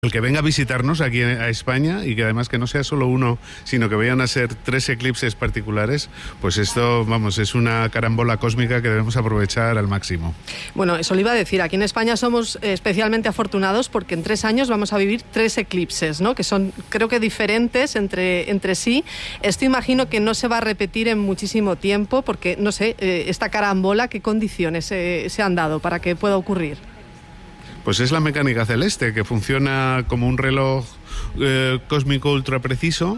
El que venga a visitarnos aquí a España y que además que no sea solo uno, sino que vayan a ser 3 eclipses particulares, pues esto, vamos, es una carambola cósmica que debemos aprovechar al máximo. Bueno, eso le iba a decir, aquí en España somos especialmente afortunados porque en 3 años vamos a vivir 3 eclipses, ¿no? Que son, creo que diferentes entre sí. Esto imagino que no se va a repetir en muchísimo tiempo porque, no sé, esta carambola, ¿qué condiciones se han dado para que pueda ocurrir? Pues es la mecánica celeste, que funciona como un reloj cósmico ultra preciso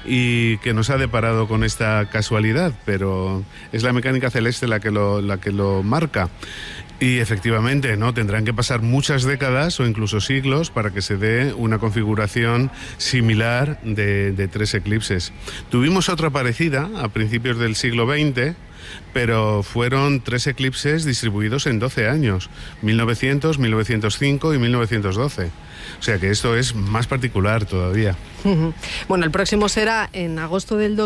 y que nos ha deparado con esta casualidad, pero es la mecánica celeste la que lo marca. Y efectivamente, ¿no? Tendrán que pasar muchas décadas o incluso siglos para que se dé una configuración similar de 3 eclipses. Tuvimos otra parecida a principios del siglo XX, pero fueron 3 eclipses distribuidos en 12 años, 1900, 1905 y 1912. O sea que esto es más particular todavía. Bueno, el próximo será en agosto del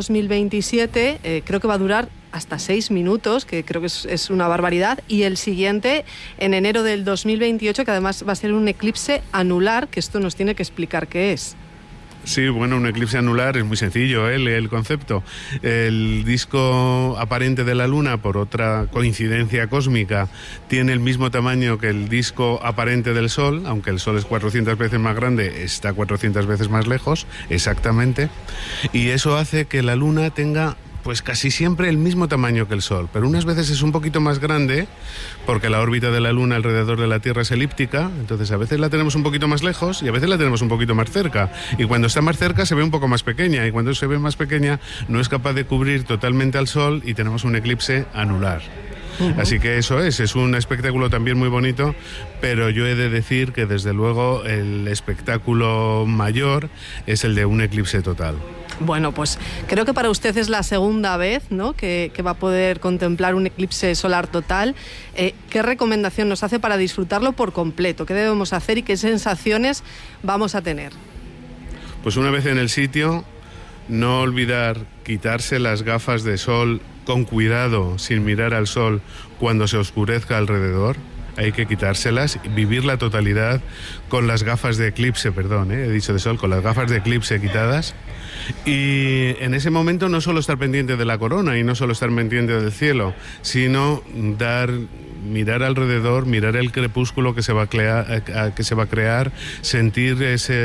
2027, creo que va a durar hasta 6 minutos, que creo que es una barbaridad, y el siguiente en enero del 2028, que además va a ser un eclipse anular, que esto nos tiene que explicar qué es. Sí, bueno, un eclipse anular es muy sencillo, el concepto. El disco aparente de la Luna, por otra coincidencia cósmica, tiene el mismo tamaño que el disco aparente del Sol, aunque el Sol es 400 veces más grande, está 400 veces más lejos, exactamente, y eso hace que la Luna tenga pues casi siempre el mismo tamaño que el Sol, pero unas veces es un poquito más grande porque la órbita de la Luna alrededor de la Tierra es elíptica, entonces a veces la tenemos un poquito más lejos y a veces la tenemos un poquito más cerca, y cuando está más cerca se ve un poco más pequeña, y cuando se ve más pequeña no es capaz de cubrir totalmente al Sol y tenemos un eclipse anular. Así que eso es un espectáculo también muy bonito, pero yo he de decir que desde luego el espectáculo mayor es el de un eclipse total. Bueno, pues creo que para usted es la segunda vez, ¿no?, que va a poder contemplar un eclipse solar total. ¿Qué recomendación nos hace para disfrutarlo por completo? ¿Qué debemos hacer y qué sensaciones vamos a tener? Pues una vez en el sitio, no olvidar quitarse las gafas de sol con cuidado, sin mirar al sol cuando se oscurezca alrededor. Hay que quitárselas, vivir la totalidad con las gafas de eclipse, he dicho de sol, con las gafas de eclipse quitadas. Y en ese momento no solo estar pendiente de la corona y no solo estar pendiente del cielo, sino mirar alrededor, mirar el crepúsculo que se va a crear, sentir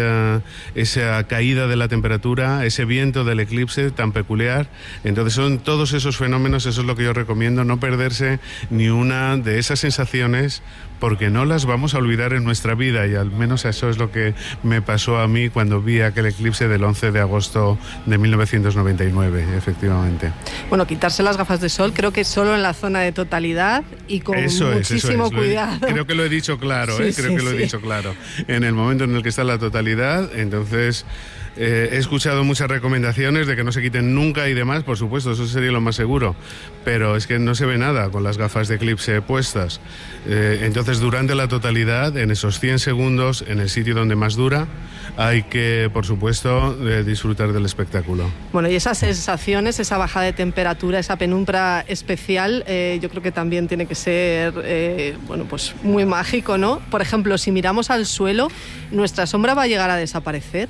esa caída de la temperatura, ese viento del eclipse tan peculiar. Entonces son todos esos fenómenos, eso es lo que yo recomiendo, no perderse ni una de esas sensaciones, porque no las vamos a olvidar en nuestra vida, y al menos eso es lo que me pasó a mí cuando vi aquel eclipse del 11 de agosto de 1999, efectivamente. Bueno, quitarse las gafas de sol creo que solo en la zona de totalidad y con muchísimo cuidado. Creo que lo he dicho claro, sí, creo que lo he dicho claro. En el momento en el que está la totalidad, entonces he escuchado muchas recomendaciones de que no se quiten nunca y demás, por supuesto, eso sería lo más seguro, pero es que no se ve nada con las gafas de eclipse puestas. Entonces, durante la totalidad, en esos 100 segundos, en el sitio donde más dura, hay que, por supuesto, disfrutar del espectáculo. Bueno, y esas sensaciones, esa bajada de temperatura, esa penumbra especial, yo creo que también tiene que ser, pues muy mágico, ¿no? Por ejemplo, si miramos al suelo, ¿nuestra sombra va a llegar a desaparecer?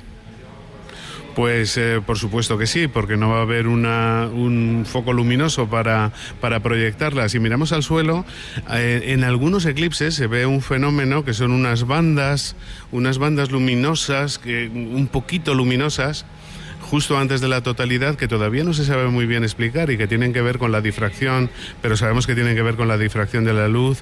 Pues por supuesto que sí, porque no va a haber un foco luminoso para proyectarla. Si miramos al suelo, en algunos eclipses se ve un fenómeno que son unas bandas luminosas, un poquito luminosas, justo antes de la totalidad, que todavía no se sabe muy bien explicar y que tienen que ver con la difracción, pero sabemos que tienen que ver con la difracción de la luz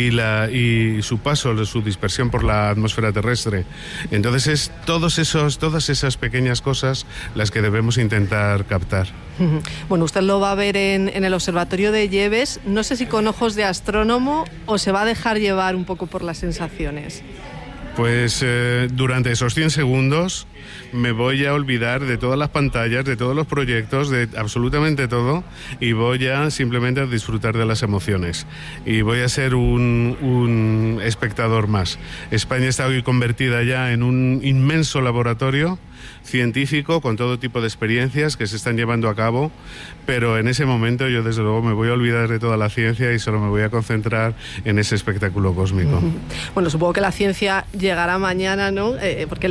y su paso, su dispersión por la atmósfera terrestre. Entonces es todas esas pequeñas cosas las que debemos intentar captar. Bueno, usted lo va a ver en el observatorio de Lleves, no sé si con ojos de astrónomo o se va a dejar llevar un poco por las sensaciones. Pues durante esos 100 segundos me voy a olvidar de todas las pantallas, de todos los proyectos, de absolutamente todo, y voy a simplemente disfrutar de las emociones. Y voy a ser un espectador más. España está hoy convertida ya en un inmenso laboratorio científico con todo tipo de experiencias que se están llevando a cabo, pero en ese momento yo desde luego me voy a olvidar de toda la ciencia y solo me voy a concentrar en ese espectáculo cósmico. Bueno, supongo que la ciencia llegará mañana, ¿no? Porque